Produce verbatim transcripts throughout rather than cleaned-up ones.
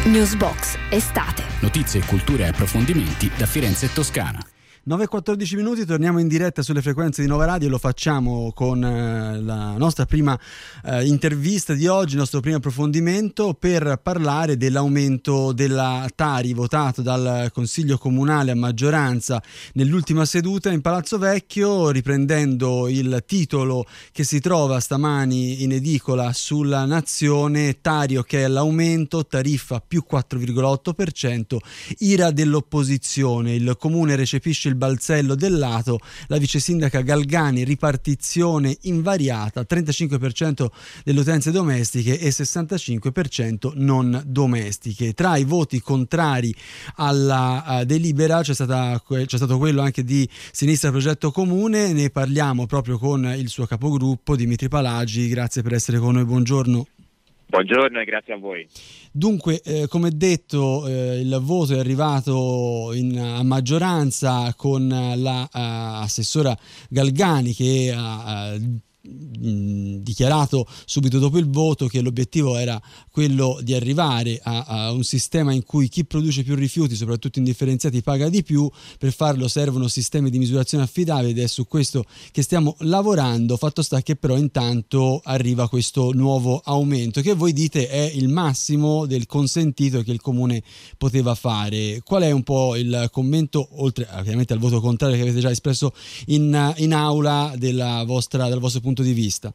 Newsbox estate. Notizie, cultura e approfondimenti da Firenze e Toscana. nove e quattordici minuti, torniamo in diretta sulle frequenze di Nova Radio e lo facciamo con eh, la nostra prima eh, intervista di oggi, il nostro primo approfondimento per parlare dell'aumento della Tari votato dal Consiglio Comunale a maggioranza nell'ultima seduta in Palazzo Vecchio, riprendendo il titolo che si trova stamani in edicola sulla Nazione: Tari ok all'aumento, tariffa più quattro virgola otto per cento, ira dell'opposizione, il Comune recepisce il balzello del lato, la vice sindaca Galgani: ripartizione invariata, trentacinque per cento delle utenze domestiche e sessantacinque per cento non domestiche. Tra i voti contrari alla uh, delibera c'è, stata, c'è stato quello anche di Sinistra Progetto Comune, ne parliamo proprio con il suo capogruppo Dimitri Palagi. Grazie per essere con noi, buongiorno. Buongiorno e grazie a voi. Dunque, eh, come detto, eh, il voto è arrivato in, a maggioranza con la uh, assessora Galgani che ha uh, dichiarato subito dopo il voto che l'obiettivo era quello di arrivare a, a un sistema in cui chi produce più rifiuti, soprattutto indifferenziati, paga di più. Per farlo servono sistemi di misurazione affidabili ed è su questo che stiamo lavorando. Fatto sta che però intanto arriva questo nuovo aumento che voi dite è il massimo del consentito che il Comune poteva fare. Qual è un po' il commento, oltre ovviamente al voto contrario che avete già espresso in, in aula, della vostra, dal vostro punto di vista?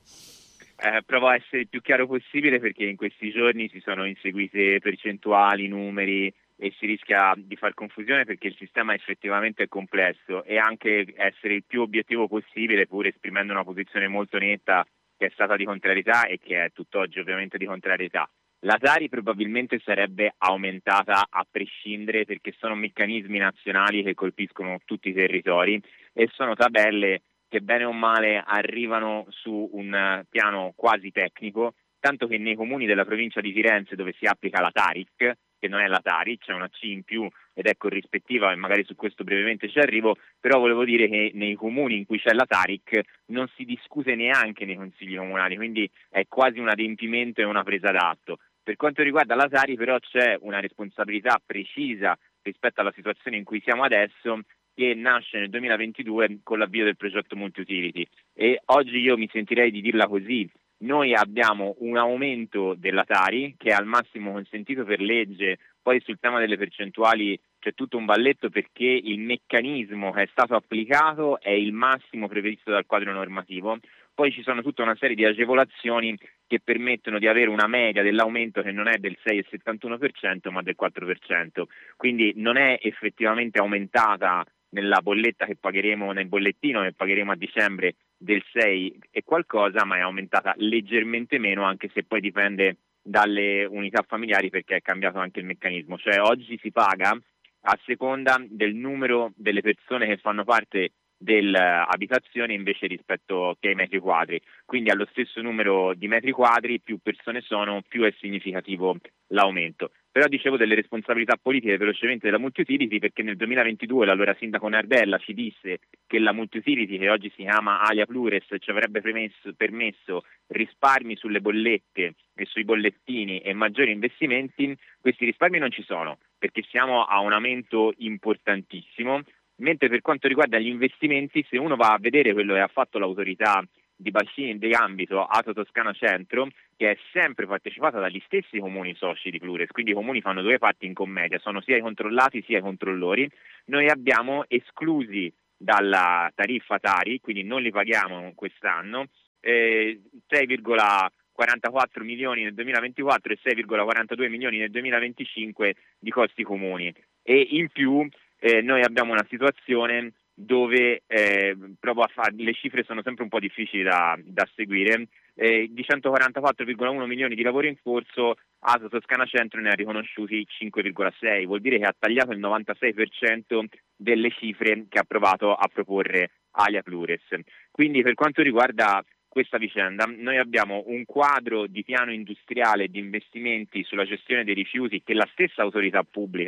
Eh, provo a essere il più chiaro possibile, perché in questi giorni si sono inseguite percentuali, numeri e si rischia di far confusione, perché il sistema effettivamente è complesso, e anche essere il più obiettivo possibile, pur esprimendo una posizione molto netta che è stata di contrarietà e che è tutt'oggi ovviamente di contrarietà. La Tari probabilmente sarebbe aumentata a prescindere, perché sono meccanismi nazionali che colpiscono tutti i territori e sono tabelle che bene o male arrivano su un piano quasi tecnico, tanto che nei comuni della provincia di Firenze, dove si applica la Taric, che non è la Tari, c'è una C in più ed è corrispettiva, e magari su questo brevemente ci arrivo, però volevo dire che nei comuni in cui c'è la Taric non si discute neanche nei consigli comunali, quindi è quasi un adempimento e una presa d'atto. Per quanto riguarda la Tari però c'è una responsabilità precisa rispetto alla situazione in cui siamo adesso, che nasce nel duemilaventidue con l'avvio del progetto Multiutility, e oggi io mi sentirei di dirla così: noi abbiamo un aumento della Tari che è al massimo consentito per legge. Poi sul tema delle percentuali c'è tutto un balletto, perché il meccanismo che è stato applicato è il massimo previsto dal quadro normativo. Poi ci sono tutta una serie di agevolazioni che permettono di avere una media dell'aumento che non è del sei virgola settantuno per cento ma del quattro per cento, quindi non è effettivamente aumentata nella bolletta che pagheremo, nel bollettino che pagheremo a dicembre, del sei e qualcosa, ma è aumentata leggermente meno, anche se poi dipende dalle unità familiari, perché è cambiato anche il meccanismo. Cioè oggi si paga a seconda del numero delle persone che fanno parte dell'abitazione invece rispetto che ai metri quadri, quindi allo stesso numero di metri quadri più persone sono, più è significativo l'aumento. Però dicevo delle responsabilità politiche velocemente della Multiutility, perché nel duemilaventidue l'allora sindaco Nardella ci disse che la Multiutility, che oggi si chiama Alia Plures, ci avrebbe permesso, permesso risparmi sulle bollette e sui bollettini e maggiori investimenti. Questi risparmi non ci sono, perché siamo a un aumento importantissimo. Mentre per quanto riguarda gli investimenti, se uno va a vedere quello che ha fatto l'autorità di bacini di ambito Ato Toscana Centro, che è sempre partecipata dagli stessi comuni soci di Plures, quindi i comuni fanno due parti in commedia, sono sia i controllati sia i controllori, noi abbiamo esclusi dalla tariffa Tari, quindi non li paghiamo quest'anno, eh, sei virgola quarantaquattro milioni nel duemilaventiquattro e sei virgola quarantadue milioni nel duemilaventicinque di costi comuni, e in più eh, noi abbiamo una situazione dove eh, provo a fare, le cifre sono sempre un po' difficili da, da seguire, eh, di centoquarantaquattro virgola uno milioni di lavori in corso, Ato Toscana Centro ne ha riconosciuti cinque virgola sei, vuol dire che ha tagliato il novantasei per cento delle cifre che ha provato a proporre Alia Plures. Quindi per quanto riguarda questa vicenda, noi abbiamo un quadro di piano industriale e di investimenti sulla gestione dei rifiuti che la stessa autorità pubblica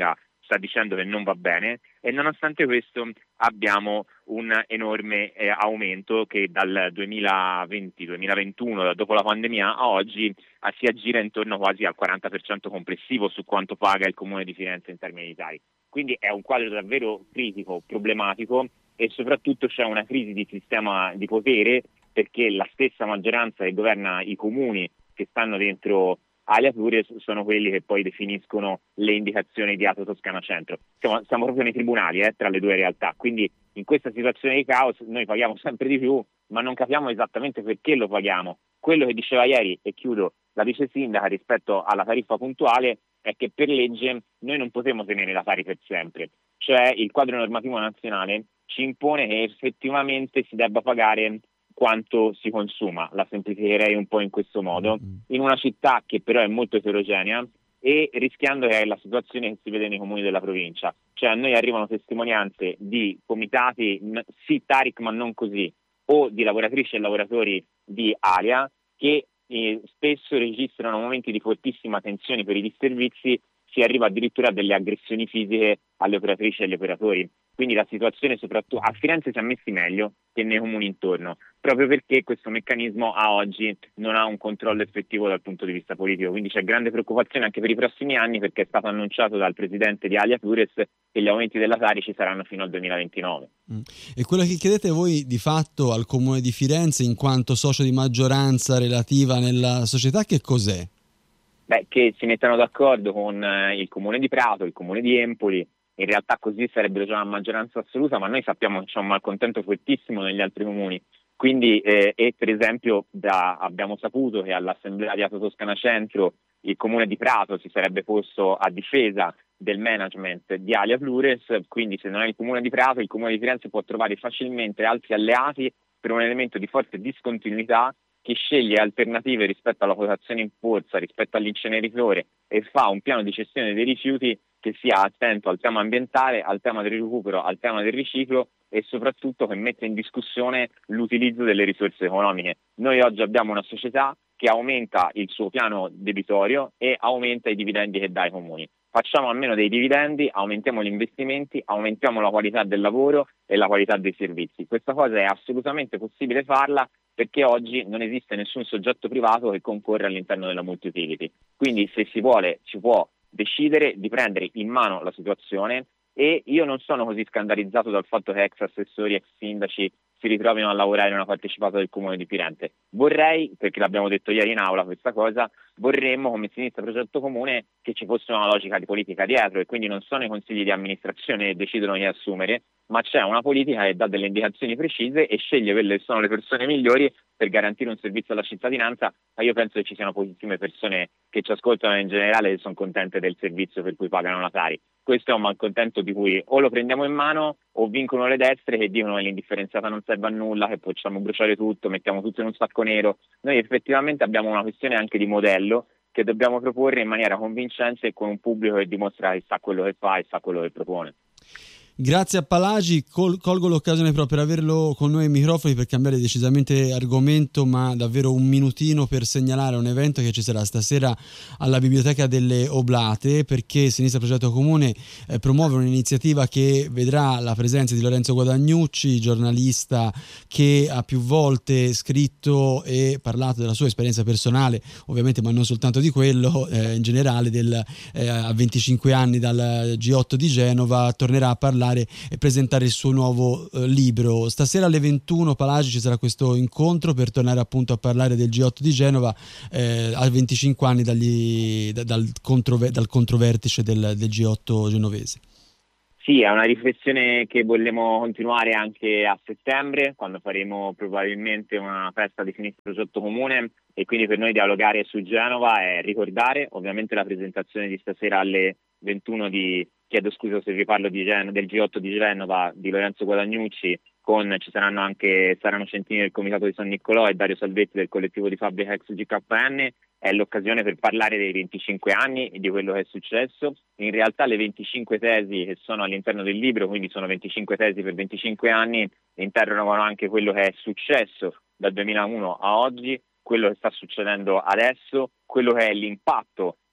sta dicendo che non va bene, e nonostante questo abbiamo un enorme eh, aumento che dal duemilaventi duemilaventuno, dopo la pandemia a oggi, eh, si aggira intorno quasi al quaranta per cento complessivo su quanto paga il Comune di Firenze in termini unitari. Quindi è un quadro davvero critico, problematico, e soprattutto c'è una crisi di sistema di potere, perché la stessa maggioranza che governa i comuni che stanno dentro Alia Flores sono quelli che poi definiscono le indicazioni di Ato Toscana Centro. Siamo, siamo proprio nei tribunali eh, tra le due realtà, quindi in questa situazione di caos noi paghiamo sempre di più, ma non capiamo esattamente perché lo paghiamo. Quello che diceva ieri, e chiudo, la vice sindaca rispetto alla tariffa puntuale è che per legge noi non potremo tenere la Tari per sempre, cioè il quadro normativo nazionale ci impone che effettivamente si debba pagare quanto si consuma. La semplificherei un po' in questo modo, in una città che però è molto eterogenea e rischiando che è la situazione che si vede nei comuni della provincia. Cioè a noi arrivano testimonianze di comitati, sì Tarik ma non così, o di lavoratrici e lavoratori di Alia che eh, spesso registrano momenti di fortissima tensione per i disservizi, si arriva addirittura a delle aggressioni fisiche alle operatrici e agli operatori. Quindi la situazione soprattutto a Firenze si è messi meglio che nei comuni intorno, proprio perché questo meccanismo a oggi non ha un controllo effettivo dal punto di vista politico. Quindi c'è grande preoccupazione anche per i prossimi anni, perché è stato annunciato dal presidente di Alia Flores che gli aumenti della Tari ci saranno fino al duemilaventinove. Mm. E quello che chiedete voi di fatto al Comune di Firenze in quanto socio di maggioranza relativa nella società, che cos'è? Beh, che si mettano d'accordo con eh, il Comune di Prato, il Comune di Empoli. In realtà così sarebbero già una maggioranza assoluta, ma noi sappiamo che c'è un malcontento fortissimo negli altri comuni. Quindi, eh, e per esempio da, abbiamo saputo che all'Assemblea di Ato Toscana Centro il Comune di Prato si sarebbe posto a difesa del management di Alia Flores, quindi se non è il Comune di Prato, il Comune di Firenze può trovare facilmente altri alleati per un elemento di forte discontinuità, che sceglie alternative rispetto alla quotazione in borsa, rispetto all'inceneritore, e fa un piano di gestione dei rifiuti che sia attento al tema ambientale, al tema del recupero, al tema del riciclo, e soprattutto che mette in discussione l'utilizzo delle risorse economiche. Noi oggi abbiamo una società che aumenta il suo piano debitorio e aumenta i dividendi che dà ai comuni. Facciamo a meno dei dividendi, aumentiamo gli investimenti, aumentiamo la qualità del lavoro e la qualità dei servizi. Questa cosa è assolutamente possibile farla, perché oggi non esiste nessun soggetto privato che concorre all'interno della multi-utility. Quindi se si vuole si può decidere di prendere in mano la situazione, e io non sono così scandalizzato dal fatto che ex assessori, ex sindaci si ritrovino a lavorare in una partecipata del Comune di Firenze. Vorrei, perché l'abbiamo detto ieri in aula questa cosa, vorremmo come Sinistra Progetto Comune che ci fosse una logica di politica dietro, e quindi non sono i consigli di amministrazione che decidono chi assumere, ma c'è una politica che dà delle indicazioni precise e sceglie quelle che sono le persone migliori per garantire un servizio alla cittadinanza. Ma io penso che ci siano pochissime persone che ci ascoltano in generale che sono contente del servizio per cui pagano la Tari. Questo è un malcontento di cui o lo prendiamo in mano o vincono le destre che dicono che l'indifferenziata non serve a nulla, che possiamo bruciare tutto, mettiamo tutto in un sacco nero. Noi effettivamente abbiamo una questione anche di modello che dobbiamo proporre in maniera convincente e con un pubblico che dimostra che sa quello che fa e sa quello che propone. Grazie a Palagi, Col- colgo l'occasione proprio per averlo con noi ai microfoni per cambiare decisamente argomento, ma davvero un minutino per segnalare un evento che ci sarà stasera alla Biblioteca delle Oblate, perché Sinistra Progetto Comune eh, promuove un'iniziativa che vedrà la presenza di Lorenzo Guadagnucci, giornalista che ha più volte scritto e parlato della sua esperienza personale, ovviamente, ma non soltanto di quello, eh, in generale del, eh, a venticinque anni dal G otto di Genova, tornerà a parlare e presentare il suo nuovo eh, libro. Stasera alle ventuno, Palagi, ci sarà questo incontro per tornare appunto a parlare del G otto di Genova eh, a venticinque anni dagli, da, dal, controver- dal controvertice del, del G otto genovese. Sì, è una riflessione che vogliamo continuare anche a settembre, quando faremo probabilmente una festa di Sinistra Progetto Comune, e quindi per noi dialogare su Genova è ricordare ovviamente la presentazione di stasera alle ventuno di, chiedo scusa se vi parlo di Gen- del G otto di Genova, di Lorenzo Guadagnucci, con ci saranno anche Sarano Centini del Comitato di San Niccolò e Dario Salvetti del collettivo di fabbrica ex G K N. È l'occasione per parlare dei venticinque anni e di quello che è successo. In realtà le venticinque tesi che sono all'interno del libro, quindi sono venticinque tesi per venticinque anni, interrogano anche quello che è successo dal duemilauno a oggi, quello che sta succedendo adesso, quello che è l'impatto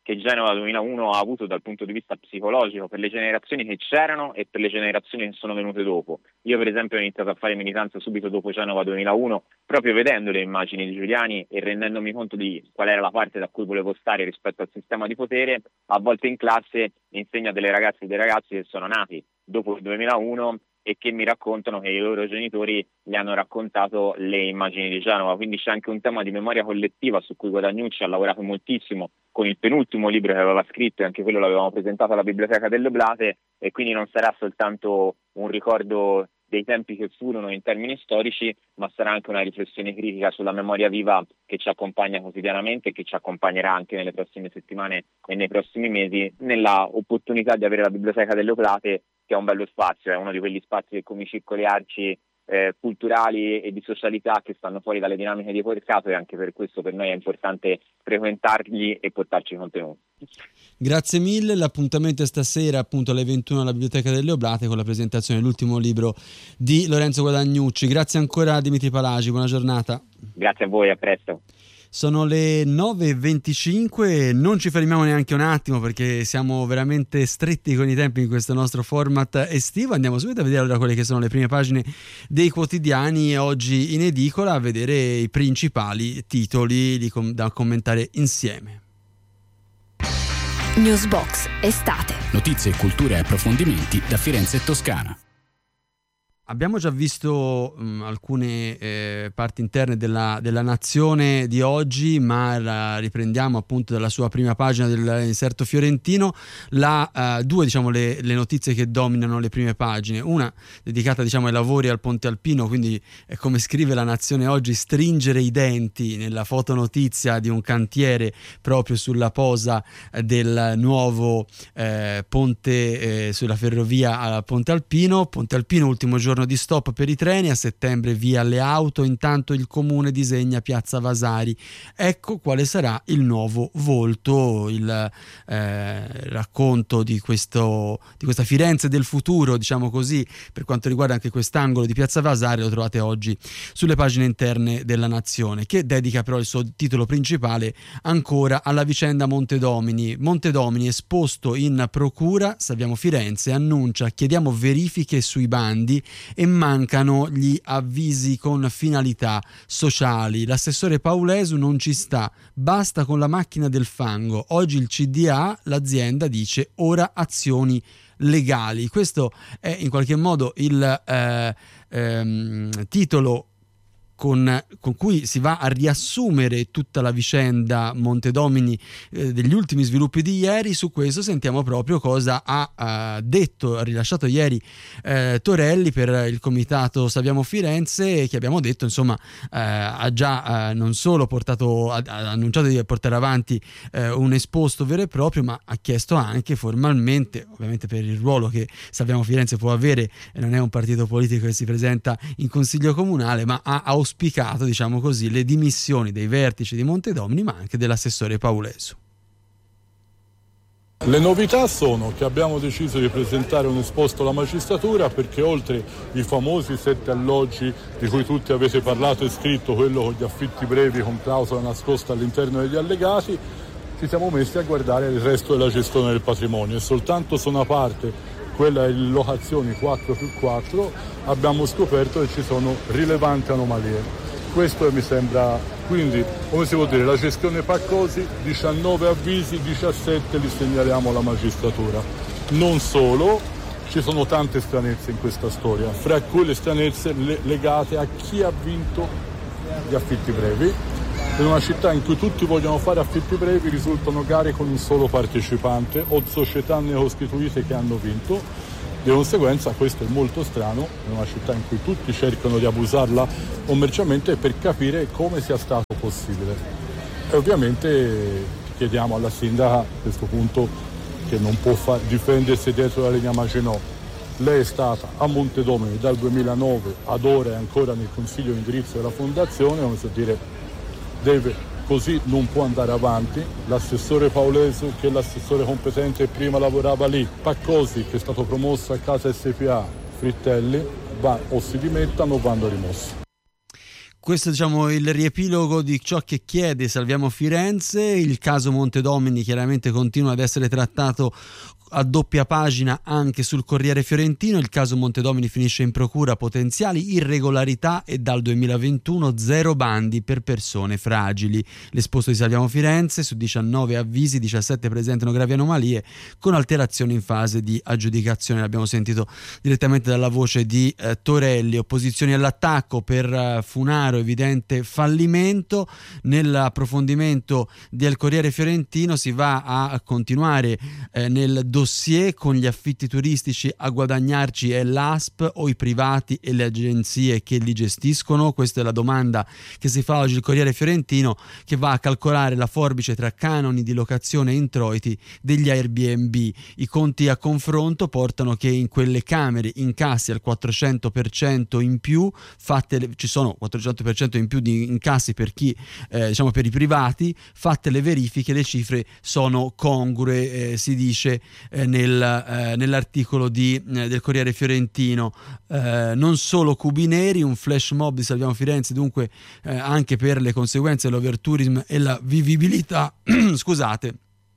che Genova duemilauno ha avuto dal punto di vista psicologico per le generazioni che c'erano e per le generazioni che sono venute dopo. Io per esempio ho iniziato a fare militanza subito dopo Genova duemilauno, proprio vedendo le immagini di Giuliani e rendendomi conto di qual era la parte da cui volevo stare rispetto al sistema di potere. A volte in classe insegno a delle ragazze e dei ragazzi che sono nati dopo il duemilauno e che mi raccontano che i loro genitori gli hanno raccontato le immagini di Genova, quindi c'è anche un tema di memoria collettiva su cui Guadagnucci ha lavorato moltissimo con il penultimo libro che aveva scritto, e anche quello l'avevamo presentato alla Biblioteca dell'Oblate, e quindi non sarà soltanto un ricordo dei tempi che furono in termini storici, ma sarà anche una riflessione critica sulla memoria viva che ci accompagna quotidianamente e che ci accompagnerà anche nelle prossime settimane e nei prossimi mesi, nella opportunità di avere la Biblioteca dell'Oblate, che è un bello spazio, è uno di quegli spazi che come i circoli arci eh, culturali e di socialità che stanno fuori dalle dinamiche di mercato, e anche per questo per noi è importante frequentarli e portarci contenuti. Grazie mille, l'appuntamento è stasera appunto alle ventuno alla Biblioteca delle Oblate con la presentazione dell'ultimo libro di Lorenzo Guadagnucci. Grazie ancora a Dimitri Palagi, buona giornata. Grazie a voi, a presto. Sono le nove e venticinque, non ci fermiamo neanche un attimo perché siamo veramente stretti con i tempi in questo nostro format estivo. Andiamo subito a vedere allora quelle che sono le prime pagine dei quotidiani oggi in edicola, a vedere i principali titoli da commentare insieme. Newsbox estate. Notizie, cultura e approfondimenti da Firenze e Toscana. Abbiamo già visto um, alcune eh, parti interne della, della Nazione di oggi, ma la riprendiamo appunto dalla sua prima pagina dell'inserto fiorentino. La, uh, due diciamo le, le notizie che dominano le prime pagine, una dedicata diciamo ai lavori al Ponte Alpino, quindi eh, come scrive la Nazione oggi, stringere i denti nella fotonotizia di un cantiere proprio sulla posa eh, del nuovo eh, ponte eh, sulla ferrovia al Ponte Alpino. Ponte Alpino, ultimo giorno di stop per i treni, a settembre via alle auto, intanto il comune disegna Piazza Vasari. Ecco quale sarà il nuovo volto, il eh, racconto di questo di questa Firenze del futuro, diciamo così, per quanto riguarda anche quest'angolo di Piazza Vasari, lo trovate oggi sulle pagine interne della Nazione, che dedica però il suo titolo principale ancora alla vicenda Montedomini. Montedomini esposto in procura, Salviamo Firenze annuncia chiediamo verifiche sui bandi e mancano gli avvisi con finalità sociali. L'assessore Paulesu non ci sta, basta con la macchina del fango. Oggi il C D A, l'azienda dice ora azioni legali. Questo è in qualche modo il eh, ehm, titolo Con, con cui si va a riassumere tutta la vicenda Montedomini eh, degli ultimi sviluppi di ieri. Su questo sentiamo proprio cosa ha, ha detto, ha rilasciato ieri eh, Torelli per il comitato Salviamo Firenze, che abbiamo detto insomma eh, ha già eh, non solo portato, ha, ha annunciato di portare avanti eh, un esposto vero e proprio, ma ha chiesto anche formalmente, ovviamente per il ruolo che Salviamo Firenze può avere, e non è un partito politico che si presenta in consiglio comunale, ma ha auspicato auspicato, diciamo così, le dimissioni dei vertici di Montedomini, ma anche dell'assessore Paulesu. Le novità sono che abbiamo deciso di presentare un esposto alla magistratura, perché oltre i famosi sette alloggi di cui tutti avete parlato e scritto, quello con gli affitti brevi con clausola nascosta all'interno degli allegati, ci siamo messi a guardare il resto della gestione del patrimonio, e soltanto su una parte, quella in locazioni quattro più quattro, abbiamo scoperto che ci sono rilevanti anomalie. Questo mi sembra, quindi, come si può dire, la gestione Paccosi, diciannove avvisi, diciassette li segnaliamo alla magistratura. Non solo, ci sono tante stranezze in questa storia, fra cui le stranezze le- legate a chi ha vinto gli affitti brevi. In una città in cui tutti vogliono fare affitti brevi risultano gare con un solo partecipante o società neocostituite che hanno vinto. Di conseguenza questo è molto strano in una città in cui tutti cercano di abusarla commercialmente, per capire come sia stato possibile. E ovviamente chiediamo alla sindaca a questo punto, che non può far, difendersi dietro la linea Maginot. Lei è stata a Montedomini dal duemilanove ad ora, è ancora nel consiglio di indirizzo della fondazione, come si dire, deve, così non può andare avanti. L'assessore Paulesu, che è l'assessore competente, prima lavorava lì. Paccosi, che è stato promosso a Casa S P A, Frittelli, va, o si dimettano o vanno rimossi. Questo diciamo il riepilogo di ciò che chiede Salviamo Firenze. Il caso Montedomini chiaramente continua ad essere trattato a doppia pagina anche sul Corriere Fiorentino. Il caso Montedomini finisce in procura, potenziali irregolarità e dal duemilaventuno zero bandi per persone fragili. L'esposto di Salviamo Firenze: su diciannove avvisi diciassette presentano gravi anomalie con alterazioni in fase di aggiudicazione. L'abbiamo sentito direttamente dalla voce di eh, Torelli. Opposizioni all'attacco per eh, Funaro, evidente fallimento. Nell'approfondimento del Corriere Fiorentino si va a continuare eh, nel dossier con gli affitti turistici. A guadagnarci è l'A S P o i privati e le agenzie che li gestiscono? Questa è la domanda che si fa oggi il Corriere Fiorentino, che va a calcolare la forbice tra canoni di locazione e introiti degli Airbnb. I conti a confronto portano che in quelle camere incassi al quattrocento per cento in più, fatte le, ci sono quattrocento per cento in più di incassi per chi eh, diciamo per i privati. Fatte le verifiche, le cifre sono congrue, eh, si dice Eh, nel, eh, nell'articolo di, eh, del Corriere Fiorentino. Eh, non solo cubi neri, un flash mob di Salviamo Firenze dunque eh, anche per le conseguenze dell'overtourism e la vivibilità scusate.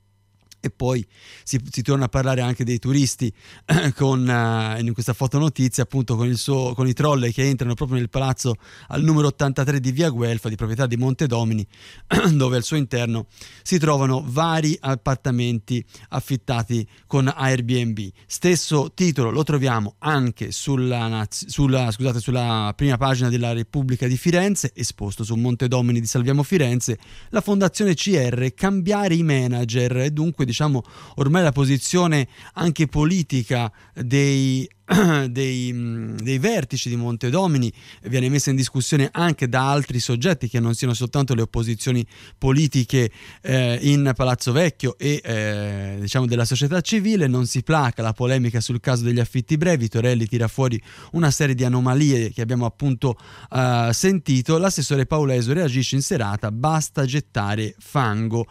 E poi si, si torna a parlare anche dei turisti eh, con uh, in questa fotonotizia appunto con, il suo, con i trolley che entrano proprio nel palazzo al numero ottantatré di via Guelfa, di proprietà di Montedomini, dove al suo interno si trovano vari appartamenti affittati con Airbnb. Stesso titolo lo troviamo anche sulla, sulla, scusate, sulla prima pagina della Repubblica di Firenze, esposto su Montedomini di Salviamo Firenze. La Fondazione C R: cambiare i manager. E dunque diciamo ormai la posizione anche politica dei Dei, dei vertici di Montedomini viene messa in discussione anche da altri soggetti che non siano soltanto le opposizioni politiche eh, in Palazzo Vecchio e eh, diciamo della società civile. Non si placa la polemica sul caso degli affitti brevi. Torelli tira fuori una serie di anomalie che abbiamo appunto eh, sentito. L'assessore Pauleso reagisce in serata: basta gettare fango.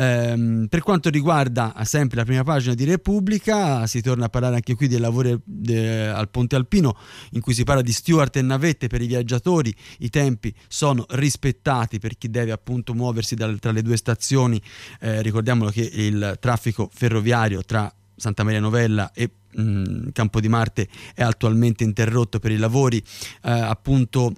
Eh, per quanto riguarda sempre la prima pagina di Repubblica, si torna a parlare anche qui dei lavori de al Ponte Alpino, in cui si parla di steward e navette per i viaggiatori. I tempi sono rispettati per chi deve appunto muoversi dal, tra le due stazioni. Eh, ricordiamolo che il traffico ferroviario tra Santa Maria Novella e mh, Campo di Marte è attualmente interrotto per i lavori eh, appunto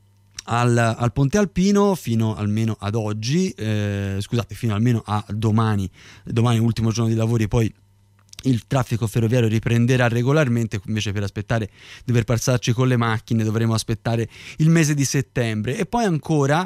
Al, al Ponte Alpino fino almeno ad oggi, eh, scusate, fino almeno a domani, domani ultimo giorno di lavori, poi il traffico ferroviario riprenderà regolarmente. Invece per aspettare dover passarci con le macchine dovremo aspettare il mese di settembre. E poi ancora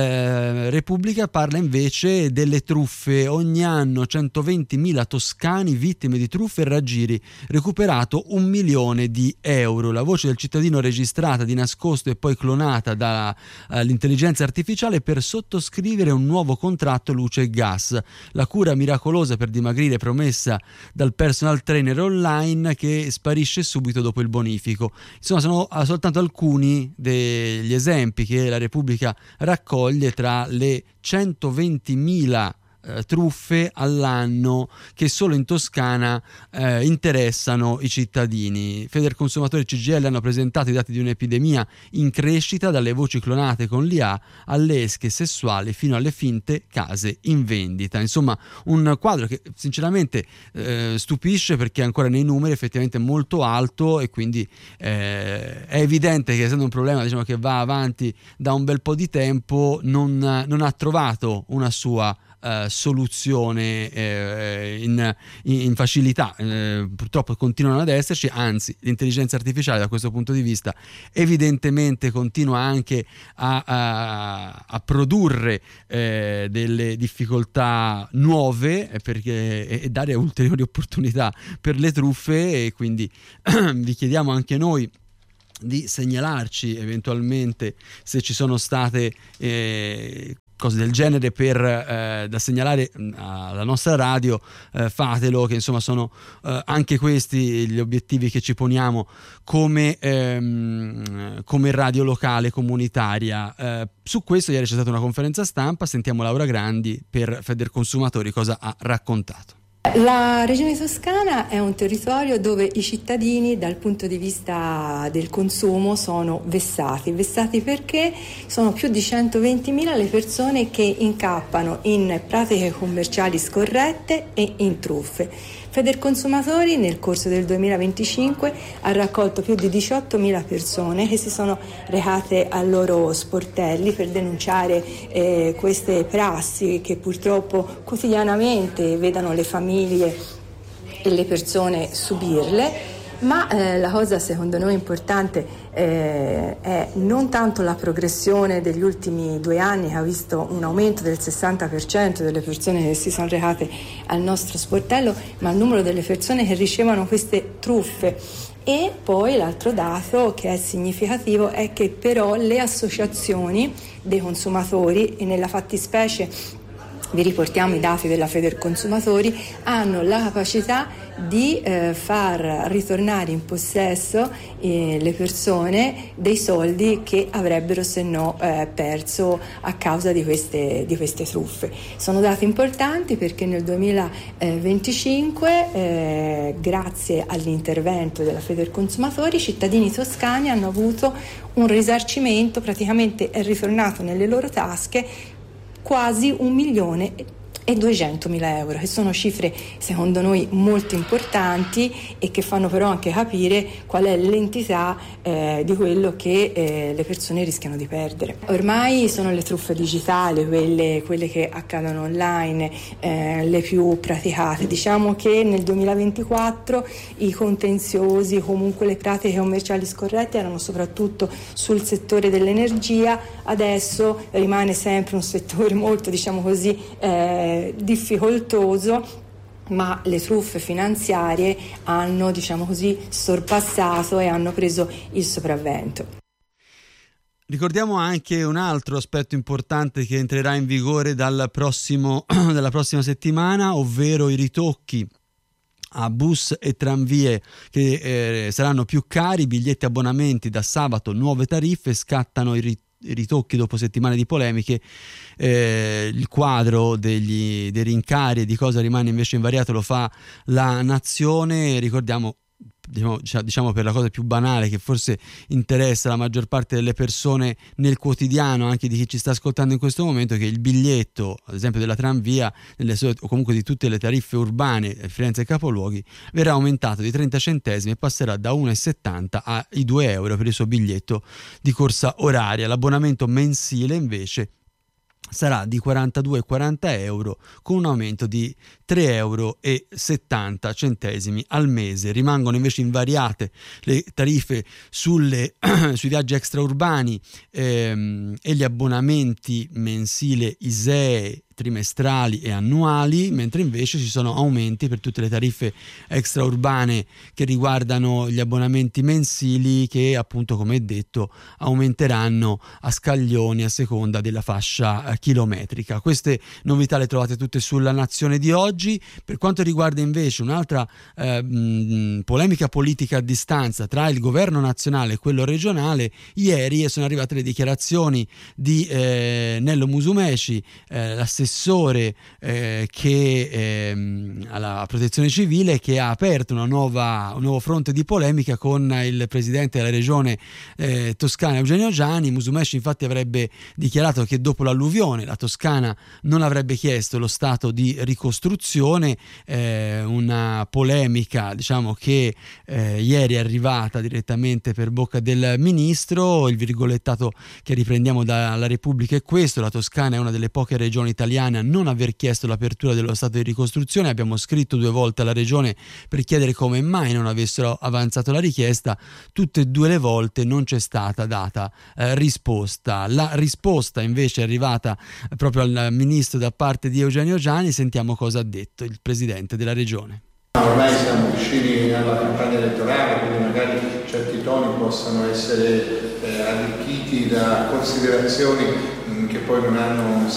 eh, Repubblica parla invece delle truffe. Ogni anno centoventimila toscani vittime di truffe e raggiri, recuperato un milione di euro. La voce del cittadino registrata di nascosto e poi clonata dall'intelligenza artificiale per sottoscrivere un nuovo contratto luce e gas. La cura miracolosa per dimagrire promessa dal personal trainer online che sparisce subito dopo il bonifico. Insomma, sono soltanto alcuni degli esempi che la Repubblica raccoglie tra le centoventimila eh, truffe all'anno che solo in Toscana eh, interessano i cittadini. Federconsumatori e C G I L hanno presentato i dati di un'epidemia in crescita, dalle voci clonate con l'I A alle esche sessuali fino alle finte case in vendita. Insomma, un quadro che sinceramente eh, stupisce, perché ancora nei numeri effettivamente molto alto, e quindi eh, è evidente che, essendo un problema diciamo che va avanti da un bel po' di tempo, non, non ha trovato una sua Uh, soluzione eh, in, in facilità. Eh, purtroppo continuano ad esserci, anzi l'intelligenza artificiale da questo punto di vista evidentemente continua anche a, a, a produrre eh, delle difficoltà nuove perché, e, e dare ulteriori opportunità per le truffe. E quindi vi chiediamo anche noi di segnalarci eventualmente se ci sono state eh, cose del genere per eh, da segnalare alla nostra radio. Eh, fatelo, che insomma sono eh, anche questi gli obiettivi che ci poniamo come, ehm, come radio locale comunitaria. Eh, su questo ieri c'è stata una conferenza stampa, sentiamo Laura Grandi per Federconsumatori cosa ha raccontato. La Regione Toscana è un territorio dove i cittadini dal punto di vista del consumo sono vessati, vessati perché sono più di centoventimila le persone che incappano in pratiche commerciali scorrette e in truffe. Federconsumatori nel corso del duemilaventicinque ha raccolto più di diciottomila persone che si sono recate ai loro sportelli per denunciare eh, queste prassi che purtroppo quotidianamente vedono le famiglie e le persone subirle. Ma eh, la cosa secondo noi importante eh, è non tanto la progressione degli ultimi due anni, che ha visto un aumento del sessanta per cento delle persone che si sono recate al nostro sportello, ma il numero delle persone che ricevono queste truffe. E poi l'altro dato che è significativo è che però le associazioni dei consumatori, e nella fattispecie vi riportiamo i dati della Federconsumatori, hanno la capacità di eh, far ritornare in possesso eh, le persone dei soldi che avrebbero se no eh, perso a causa di queste, di queste truffe. Sono dati importanti perché nel duemilaventicinque, eh, grazie all'intervento della Federconsumatori, i cittadini toscani hanno avuto un risarcimento, praticamente è ritornato nelle loro tasche quasi un milione e duecentomila euro, che sono cifre secondo noi molto importanti e che fanno però anche capire qual è l'entità eh, di quello che eh, le persone rischiano di perdere. Ormai sono le truffe digitali, quelle, quelle che accadono online, eh, le più praticate. Diciamo che nel duemilaventiquattro i contenziosi, comunque le pratiche commerciali scorrette, erano soprattutto sul settore dell'energia. Adesso rimane sempre un settore molto, diciamo così, eh, difficoltoso, ma le truffe finanziarie hanno, diciamo così, sorpassato e hanno preso il sopravvento. Ricordiamo anche un altro aspetto importante che entrerà in vigore dal prossimo, dalla prossima settimana, ovvero i ritocchi a bus e tranvie che eh, saranno più cari, biglietti e abbonamenti da sabato, nuove tariffe, scattano i ritocchi ritocchi dopo settimane di polemiche. Eh, il quadro degli, dei rincari e di cosa rimane invece invariato lo fa La Nazione. Ricordiamo, diciamo, diciamo per la cosa più banale che forse interessa la maggior parte delle persone nel quotidiano, anche di chi ci sta ascoltando in questo momento, che il biglietto ad esempio della tranvia nelle sue, o comunque di tutte le tariffe urbane, Firenze e capoluoghi, verrà aumentato di trenta centesimi e passerà da uno virgola settanta ai due euro per il suo biglietto di corsa oraria. L'abbonamento mensile invece sarà di quarantadue virgola quaranta euro, con un aumento di tre virgola settanta euro al mese. Rimangono invece invariate le tariffe sulle, sui viaggi extraurbani ehm, e gli abbonamenti mensile I S E E, trimestrali e annuali, mentre invece ci sono aumenti per tutte le tariffe extraurbane che riguardano gli abbonamenti mensili, che appunto, come detto, aumenteranno a scaglioni a seconda della fascia chilometrica. Queste novità le trovate tutte sulla Nazione di oggi. Per quanto riguarda invece un'altra eh, mh, polemica politica a distanza tra il governo nazionale e quello regionale, ieri sono arrivate le dichiarazioni di eh, Nello Musumeci, eh, l'assessore Eh, che eh, alla protezione civile, che ha aperto una nuova, un nuovo fronte di polemica con il presidente della regione eh, Toscana Eugenio Giani. Musumeci infatti avrebbe dichiarato che dopo l'alluvione la Toscana non avrebbe chiesto lo stato di ricostruzione, eh, una polemica diciamo che eh, ieri è arrivata direttamente per bocca del ministro. Il virgolettato che riprendiamo dalla Repubblica è questo: la Toscana è una delle poche regioni italiane a non aver chiesto l'apertura dello stato di ricostruzione. Abbiamo scritto due volte alla regione per chiedere come mai non avessero avanzato la richiesta. Tutte e due le volte non c'è stata data eh, risposta. La risposta invece è arrivata proprio al ministro da parte di Eugenio Giani. Sentiamo cosa ha detto il presidente della regione. Ormai siamo vicini alla campagna elettorale, quindi magari certi toni possano essere eh, arricchiti da considerazioni mh, che poi non hanno